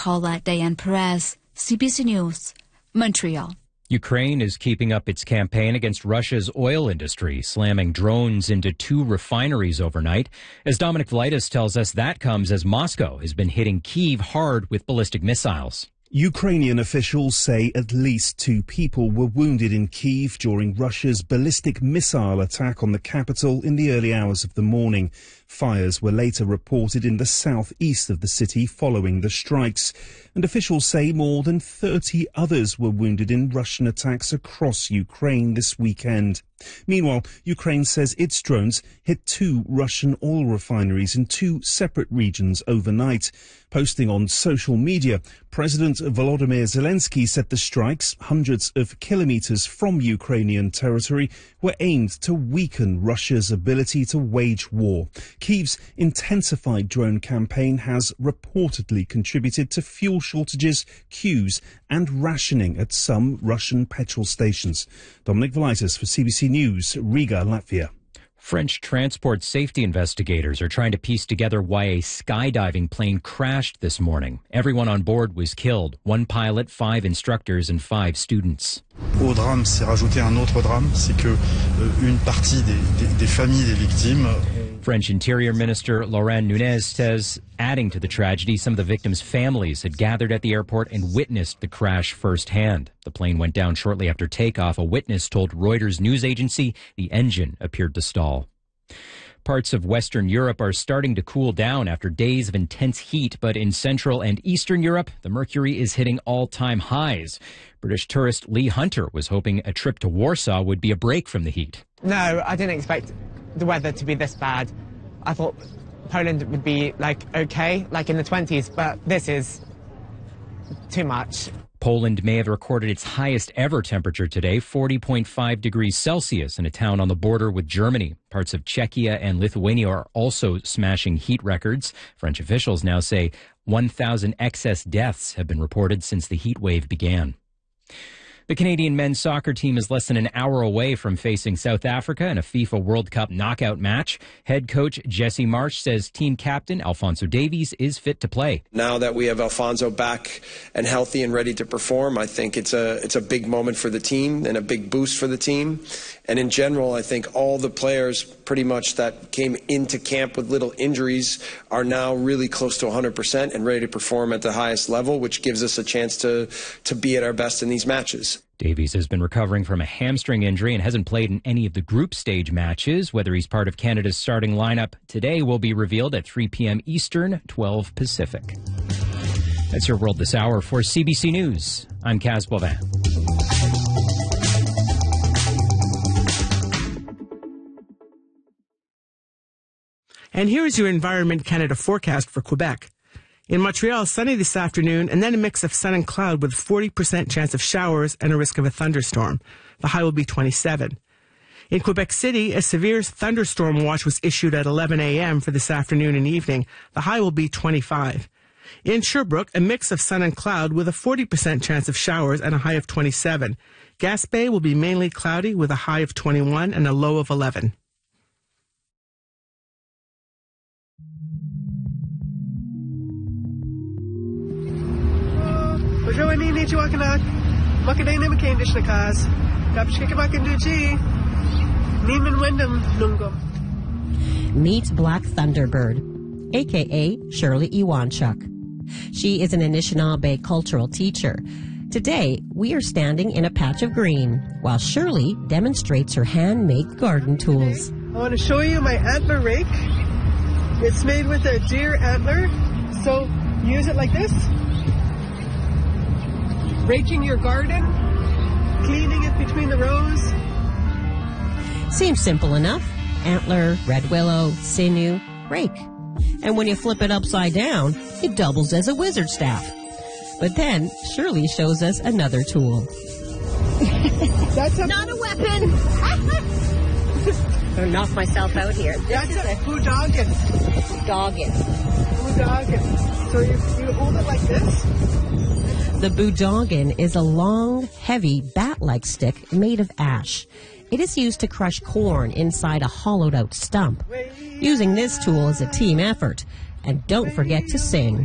Paulette Diane Perez, CBC News, Montreal. Ukraine is keeping up its campaign against Russia's oil industry, slamming drones into 2 refineries overnight. As Dominic Valitis tells us, that comes as Moscow has been hitting Kyiv hard with ballistic missiles. Ukrainian officials say at least 2 people were wounded in Kyiv during Russia's ballistic missile attack on the capital in the early hours of the morning. Fires were later reported in the southeast of the city following the strikes, and officials say more than 30 others were wounded in Russian attacks across Ukraine this weekend. Meanwhile, Ukraine says its drones hit 2 Russian oil refineries in 2 separate regions overnight. Posting on social media, President Volodymyr Zelensky said the strikes, hundreds of kilometers from Ukrainian territory, were aimed to weaken Russia's ability to wage war. Kyiv's intensified drone campaign has reportedly contributed to fuel shortages, queues and rationing at some Russian petrol stations. Dominic Valitis for CBC News, Riga, Latvia. French transport safety investigators are trying to piece together why a skydiving plane crashed this morning. Everyone on board was killed. 1 pilot, 5 instructors and 5 students. Au drame, s'est rajouté un autre drame, c'est que une partie des familles des victimes. French Interior Minister Laurent Nunez says, adding to the tragedy, some of the victims' families had gathered at the airport and witnessed the crash firsthand. The plane went down shortly after takeoff. A witness told Reuters news agency the engine appeared to stall. Parts of Western Europe are starting to cool down after days of intense heat, but in Central and Eastern Europe, the mercury is hitting all-time highs. British tourist Lee Hunter was hoping a trip to Warsaw would be a break from the heat. No, I didn't expect the weather to be this bad. I thought Poland would be okay, in the 20s, but this is too much. Poland may have recorded its highest ever temperature today, 40.5 degrees Celsius in a town on the border with Germany. Parts of Czechia and Lithuania are also smashing heat records. French officials now say 1,000 excess deaths have been reported since the heat wave began. The Canadian men's soccer team is less than an hour away from facing South Africa in a FIFA World Cup knockout match. Head coach Jesse Marsch says team captain Alphonso Davies is fit to play. Now that we have Alphonso back and healthy and ready to perform, I think it's a big moment for the team and a big boost for the team. And in general, I think all the players pretty much that came into camp with little injuries are now really close to 100% and ready to perform at the highest level, which gives us a chance to be at our best in these matches. Davies has been recovering from a hamstring injury and hasn't played in any of the group stage matches. Whether he's part of Canada's starting lineup today will be revealed at 3 p.m. Eastern, 12 Pacific. That's your World This Hour. For CBC News, I'm Kaz Bovin. And here is your Environment Canada forecast for Quebec. In Montreal, sunny this afternoon, and then a mix of sun and cloud with 40% chance of showers and a risk of a thunderstorm. The high will be 27. In Quebec City, a severe thunderstorm watch was issued at 11 a.m. for this afternoon and evening. The high will be 25. In Sherbrooke, a mix of sun and cloud with a 40% chance of showers and a high of 27. Gaspé will be mainly cloudy with a high of 21 and a low of 11. Meet Black Thunderbird, a.k.a. Shirley Iwanchuk. She is an Anishinaabe cultural teacher. Today, we are standing in a patch of green while Shirley demonstrates her handmade garden tools. I want to show you my antler rake. It's made with a deer antler, so use it like this. Raking your garden, cleaning it between the rows. Seems simple enough. Antler, red willow, sinew, rake. And when you flip it upside down, it doubles as a wizard staff. But then Shirley shows us another tool. That's not a weapon. I'm gonna knock myself out here. That's a boudogin. Boudogin. Boudogin. So you hold it like this. The boudogin is a long, heavy, bat-like stick made of ash. It is used to crush corn inside a hollowed-out stump. Using this tool is a team effort. And don't forget to sing.